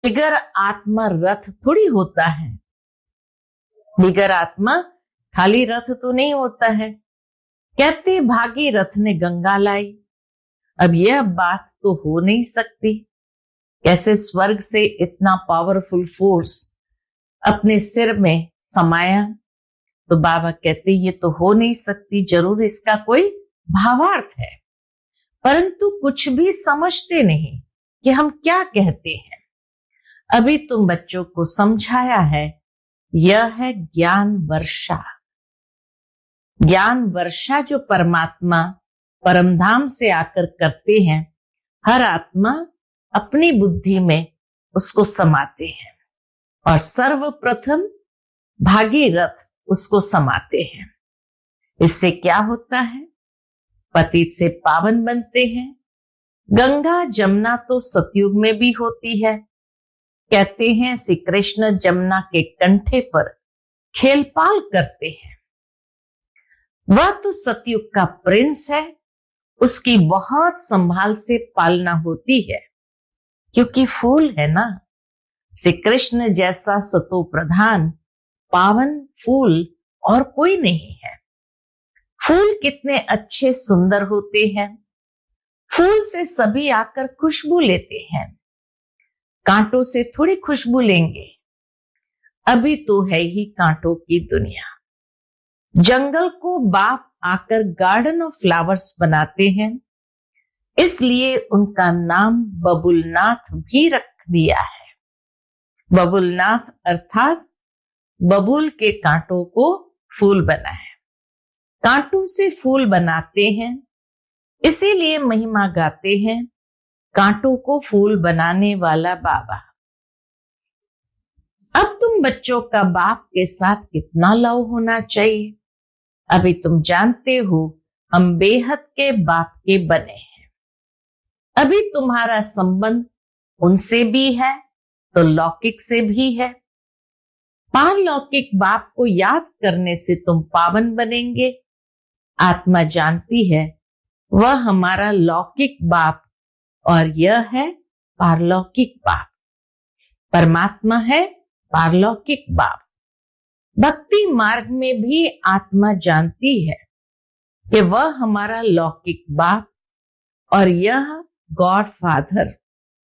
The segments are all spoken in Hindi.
बिगर आत्मा रथ थोड़ी होता है। बिगर आत्मा खाली रथ तो नहीं होता है। कहते भागीरथ ने गंगा लाई। अब यह बात तो हो नहीं सकती। कैसे स्वर्ग से इतना पावरफुल फोर्स अपने सिर में समाया? तो बाबा कहते ये तो हो नहीं सकती, जरूर इसका कोई भावार्थ है, परंतु कुछ भी समझते नहीं कि हम क्या कहते हैं। अभी तुम बच्चों को समझाया है, यह है ज्ञान वर्षा। ज्ञान वर्षा जो परमात्मा परमधाम से आकर करते हैं, हर आत्मा अपनी बुद्धि में उसको समाते हैं और सर्वप्रथम भागीरथ उसको समाते हैं। इससे क्या होता है? पतित से पावन बनते हैं। गंगा जमुना तो सतयुग में भी होती है। कहते हैं श्री कृष्ण जमुना के कंठे पर खेलपाल करते हैं। वह तो सतयुग का प्रिंस है, उसकी बहुत संभाल से पालना होती है, क्योंकि फूल है ना। श्री कृष्ण जैसा सतो प्रधान पावन फूल और कोई नहीं है। फूल कितने अच्छे सुंदर होते हैं। फूल से सभी आकर खुशबू लेते हैं। कांटों से थोड़ी खुशबू लेंगे। अभी तो है ही कांटों की दुनिया। जंगल को बाप आकर गार्डन ऑफ फ्लावर्स बनाते हैं, इसलिए उनका नाम बबुलनाथ भी रख दिया है। बबुलनाथ अर्थात बबूल के कांटों को फूल बनाए। कांटों से फूल बनाते हैं, इसीलिए महिमा गाते हैं कांटों को फूल बनाने वाला बाबा। अब तुम बच्चों का बाप के साथ कितना लव होना चाहिए। अभी तुम जानते हो हम बेहद के बाप के बने हैं। अभी तुम्हारा संबंध उनसे भी है तो लौकिक से भी है। पारलौकिक बाप को याद करने से तुम पावन बनेंगे। आत्मा जानती है वह हमारा लौकिक बाप और यह है पारलौकिक बाप। परमात्मा है पारलौकिक बाप। भक्ति मार्ग में भी आत्मा जानती है कि वह हमारा लौकिक बाप और यह गॉड फादर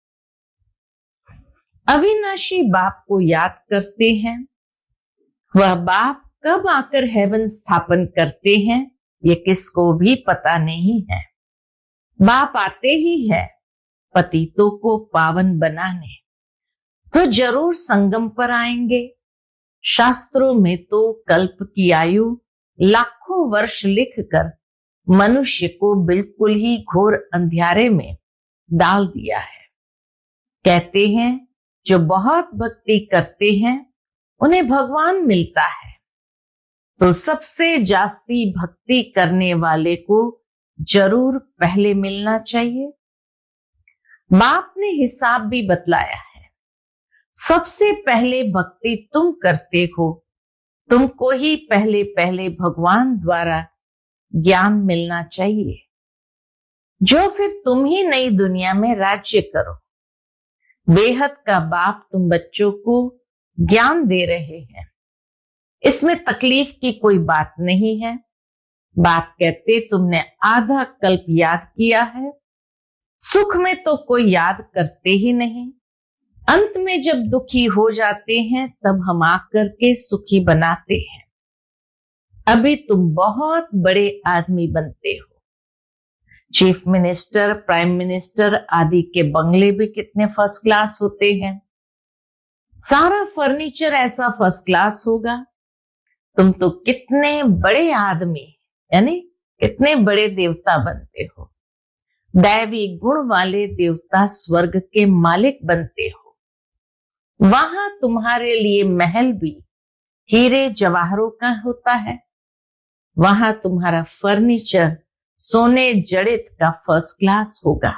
अविनाशी बाप को याद करते हैं। वह बाप कब आकर हेवन स्थापन करते हैं ये किसको भी पता नहीं है। बाप आते ही है पतितों को पावन बनाने, तो जरूर संगम पर आएंगे। शास्त्रों में तो कल्प की आयु लाखों वर्ष लिखकर मनुष्य को बिल्कुल ही घोर अंधियारे में डाल दिया है। कहते हैं जो बहुत भक्ति करते हैं उन्हें भगवान मिलता है, तो सबसे जास्ती भक्ति करने वाले को जरूर पहले मिलना चाहिए। बाप ने हिसाब भी बतलाया है। सबसे पहले भक्ति तुम करते हो, तुमको ही पहले पहले भगवान द्वारा ज्ञान मिलना चाहिए, जो फिर तुम ही नई दुनिया में राज्य करो। बेहद का बाप तुम बच्चों को ज्ञान दे रहे हैं, इसमें तकलीफ की कोई बात नहीं है। बाप कहते तुमने आधा कल्प याद किया है, सुख में तो कोई याद करते ही नहीं। अंत में जब दुखी हो जाते हैं तब हम आकर के सुखी बनाते हैं। अभी तुम बहुत बड़े आदमी बनते हो। चीफ मिनिस्टर, प्राइम मिनिस्टर आदि के बंगले भी कितने फर्स्ट क्लास होते हैं। सारा फर्नीचर ऐसा फर्स्ट क्लास होगा। तुम तो कितने बड़े आदमी यानी कितने बड़े देवता बनते हो। दैवी गुण वाले देवता स्वर्ग के मालिक बनते हो। वहां तुम्हारे लिए महल भी हीरे जवाहरों का होता है। वहां तुम्हारा फर्नीचर सोने जड़ित का फर्स्ट क्लास होगा।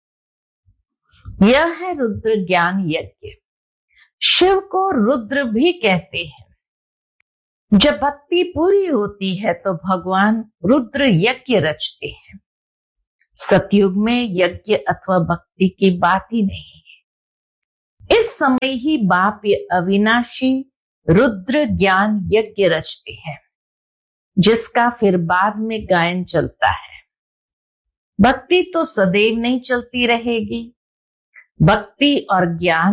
यह है रुद्र ज्ञान यज्ञ। शिव को रुद्र भी कहते हैं। जब भक्ति पूरी होती है तो भगवान रुद्र यज्ञ रचते हैं। सतयुग में यज्ञ अथवा भक्ति की बात ही नहीं है। इस समय ही बाप ये अविनाशी रुद्र ज्ञान यज्ञ रचते हैं, जिसका फिर बाद में गायन चलता है। भक्ति तो सदैव नहीं चलती रहेगी। भक्ति और ज्ञान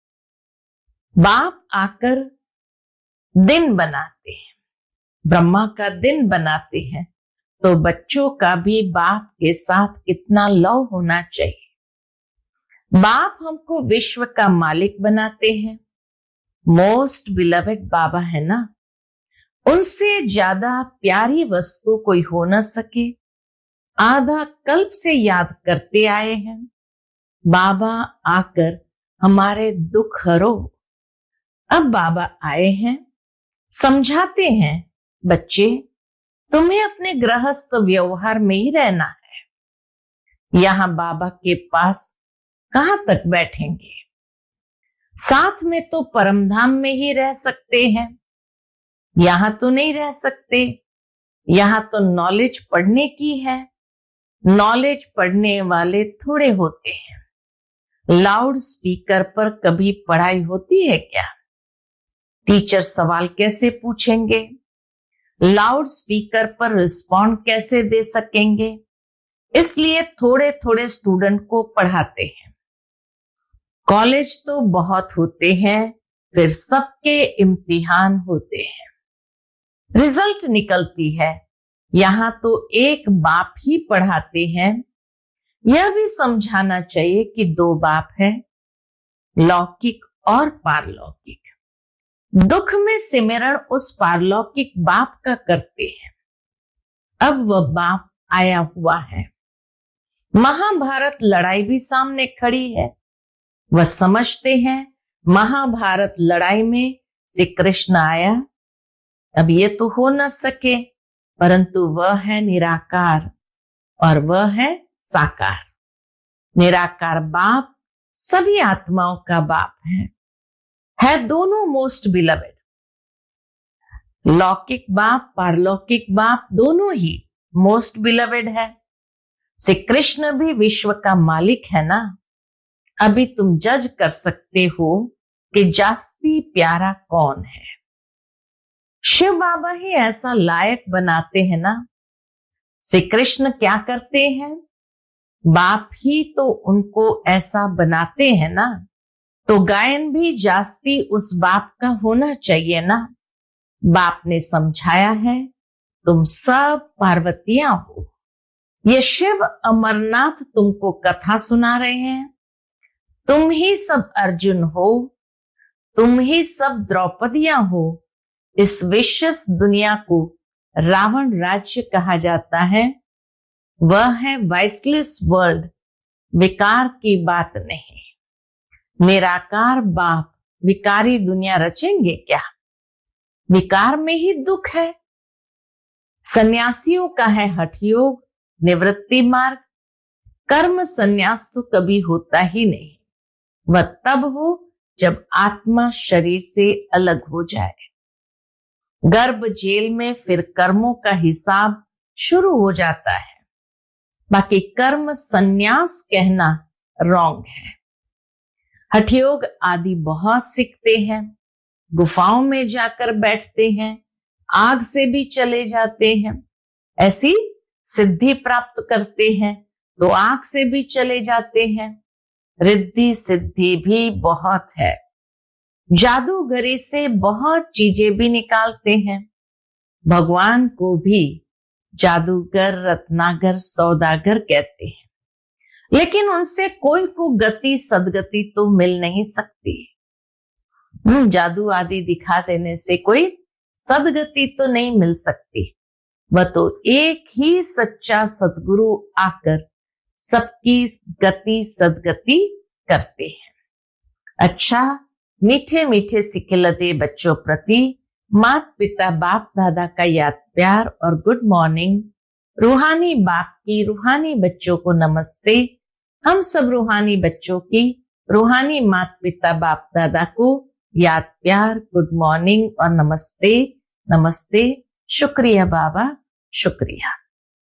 बाप आकर दिन बनाते हैं, ब्रह्मा का दिन बनाते हैं, तो बच्चों का भी बाप के साथ कितना लव होना चाहिए। बाप हमको विश्व का मालिक बनाते हैं। मोस्ट बिलवेड बाबा है ना, उनसे ज्यादा प्यारी वस्तु कोई हो न सके। आधा कल्प से याद करते आए हैं, बाबा आकर हमारे दुख हरो। अब बाबा आए हैं, समझाते हैं, बच्चे तुम्हें अपने गृहस्थ व्यवहार में ही रहना है। यहां बाबा के पास कहां तक बैठेंगे? साथ में तो परमधाम में ही रह सकते हैं, यहां तो नहीं रह सकते। यहां तो नॉलेज पढ़ने की है, नॉलेज पढ़ने वाले थोड़े होते हैं। लाउड स्पीकर पर कभी पढ़ाई होती है क्या? टीचर सवाल कैसे पूछेंगे? लाउड स्पीकर पर रिस्पॉन्ड कैसे दे सकेंगे? इसलिए थोड़े थोड़े स्टूडेंट को पढ़ाते हैं। कॉलेज तो बहुत होते हैं, फिर सबके इम्तिहान होते हैं, रिजल्ट निकलती है। यहां तो एक बाप ही पढ़ाते हैं। यह भी समझाना चाहिए कि दो बाप है, लौकिक और पारलौकिक। दुख में सिमरण उस पारलौकिक बाप का करते हैं। अब वह बाप आया हुआ है। महाभारत लड़ाई भी सामने खड़ी है। वह समझते हैं महाभारत लड़ाई में श्री कृष्ण आया। अब ये तो हो न सके, परंतु वह है निराकार और वह है साकार। निराकार बाप सभी आत्माओं का बाप है दोनों मोस्ट बिलवेड। लौकिक बाप, पारलौकिक बाप दोनों ही मोस्ट बिलवेड है। श्री कृष्ण भी विश्व का मालिक है ना। अभी तुम जज कर सकते हो कि जास्ती प्यारा कौन है। शिव बाबा ही ऐसा लायक बनाते हैं ना। श्री कृष्ण क्या करते हैं? बाप ही तो उनको ऐसा बनाते हैं ना। तो गायन भी जास्ती उस बाप का होना चाहिए ना। बाप ने समझाया है, तुम सब पार्वतियां हो। ये शिव अमरनाथ तुमको कथा सुना रहे हैं। तुम ही सब अर्जुन हो, तुम ही सब द्रौपदियां हो। इस विश्व दुनिया को रावण राज्य कहा जाता है। वह है वाइसलेस वर्ल्ड, विकार की बात नहीं। निराकार बाप विकारी दुनिया रचेंगे क्या? विकार में ही दुख है। सन्यासियों का है हठ योग, निवृत्ति मार्ग। कर्म संन्यास तो कभी होता ही नहीं। वह तब हो जब आत्मा शरीर से अलग हो जाए। गर्भ जेल में फिर कर्मों का हिसाब शुरू हो जाता है। बाकी कर्म संन्यास कहना रॉन्ग है। हठयोग आदि बहुत सीखते हैं, गुफाओं में जाकर बैठते हैं, आग से भी चले जाते हैं, ऐसी सिद्धि प्राप्त करते हैं तो आग से भी चले जाते हैं। रिद्धि सिद्धि भी बहुत है। जादूगरी से बहुत चीजें भी निकालते हैं। भगवान को भी जादूगर, रत्नागर, सौदागर कहते हैं, लेकिन उनसे कोई को गति सदगति तो मिल नहीं सकती। जादू आदि दिखा देने से कोई सदगति तो नहीं मिल सकती। वह तो एक ही सच्चा सदगुरु आकर सबकी गति सदगति करते हैं। अच्छा, मीठे मीठे सिखिलते बच्चों प्रति माता पिता बाप दादा का याद प्यार और गुड मॉर्निंग। रूहानी बाप की रूहानी बच्चों को नमस्ते। हम सब रूहानी बच्चों की रूहानी माता पिता बाप दादा को याद प्यार, गुड मॉर्निंग और नमस्ते। नमस्ते। शुक्रिया बाबा, शुक्रिया।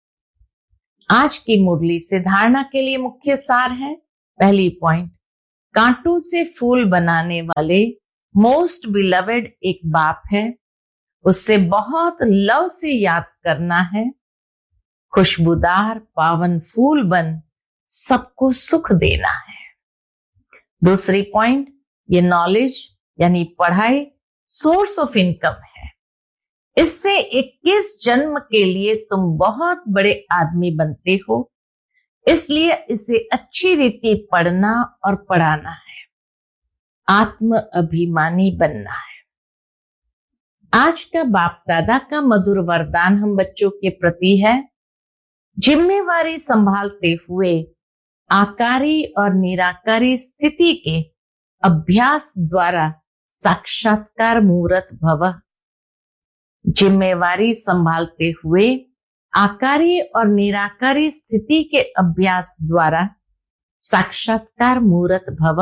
आज की मुरली से धारणा के लिए मुख्य सार है। पहली पॉइंट, कांटों से फूल बनाने वाले मोस्ट बिलवेड एक बाप है, उससे बहुत लव से याद करना है। खुशबूदार पावन फूल बन सबको सुख देना है। दूसरी पॉइंट, ये नॉलेज यानी पढ़ाई सोर्स ऑफ इनकम है। इससे 21 जन्म के लिए तुम बहुत बड़े आदमी बनते हो, इसलिए इसे अच्छी रीति पढ़ना और पढ़ाना है। आत्म अभिमानी बनना है। आज का बाप दादा का मधुर वरदान हम बच्चों के प्रति है, जिम्मेवारी संभालते हुए आकारी और निराकारी स्थिति के अभ्यास द्वारा साक्षात्कार मूर्त भव। जिम्मेवारी संभालते हुए आकारी और निराकारी स्थिति के अभ्यास द्वारा साक्षात्कार मूर्त भव।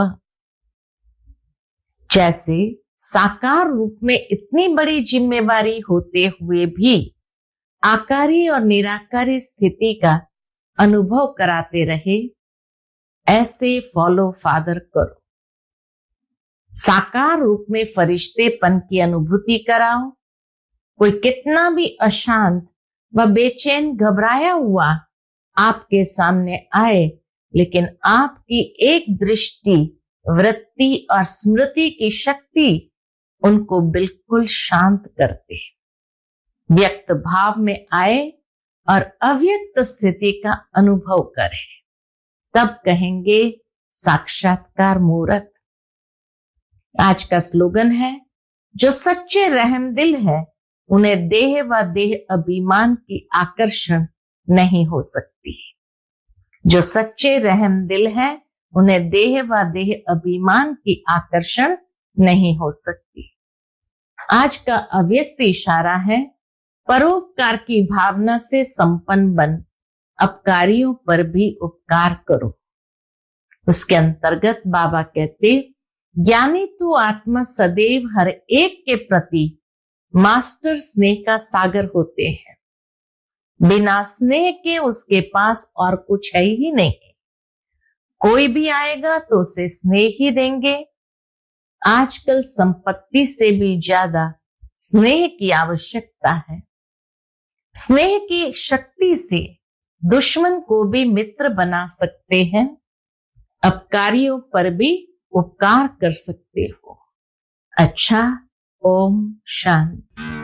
जैसे साकार रूप में इतनी बड़ी जिम्मेवारी होते हुए भी आकारी और निराकारी स्थिति का अनुभव कराते रहे, ऐसे फॉलो फादर करो। साकार रूप में फरिश्तेपन की अनुभूति कराओ। कोई कितना भी अशांत व बेचैन घबराया हुआ आपके सामने आए, लेकिन आपकी एक दृष्टि, वृत्ति और स्मृति की शक्ति उनको बिल्कुल शांत करते। व्यक्त भाव में आए और अव्यक्त स्थिति का अनुभव करें, तब कहेंगे साक्षात्कार मूर्त। आज का स्लोगन है, जो सच्चे रहमदिल है उन्हें देह व देह अभिमान की आकर्षण नहीं हो सकती। जो सच्चे रहमदिल है उन्हें देह व देह अभिमान की आकर्षण नहीं हो सकती। आज का अव्यक्त इशारा है, परोपकार की भावना से संपन्न बन अपकारियों पर भी उपकार करो। उसके अंतर्गत बाबा कहते, ज्ञानी तो आत्मा सदैव हर एक के प्रति मास्टर स्नेह का सागर होते हैं। बिना स्नेह के उसके पास और कुछ है ही नहीं। कोई भी आएगा तो उसे स्नेह ही देंगे। आजकल संपत्ति से भी ज्यादा स्नेह की आवश्यकता है। स्नेह की शक्ति से दुश्मन को भी मित्र बना सकते हैं, अपकारियों पर भी उपकार कर सकते हो। अच्छा, ओम शांति।